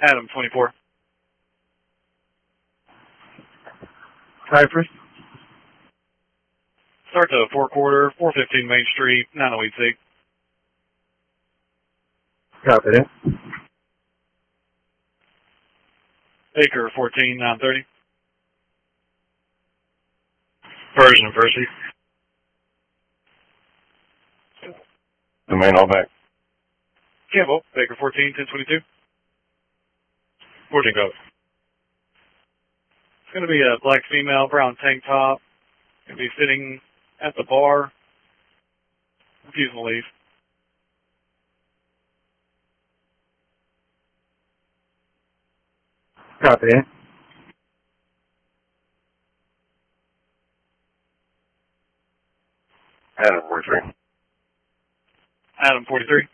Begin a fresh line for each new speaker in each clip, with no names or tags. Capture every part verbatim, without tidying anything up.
Adam twenty-four.
Cypress.
Start to four quarter, four fifteen Main Street, nine oh eight six.
Copy that.
Acre fourteen, nine thirty.
Persian and Percy. Domain all back.
Campbell, Baker fourteen, ten twenty-two.
fourteen code.
It's going to be a black female, brown tank top. Going to be sitting at the bar. Refusing to leave.
Copy that.
Adam forty-three.
Adam forty-three.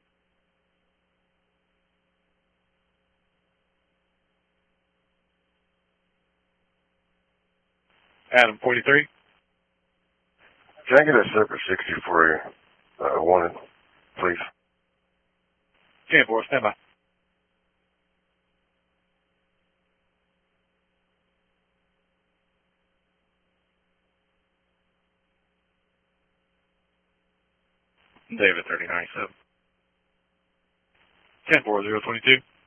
Adam forty-three.
Can I get a separate sixty for a uh, wanted, please?
ten four, stand by.
David thirty ninety-seven.
ten four, zero twenty-two.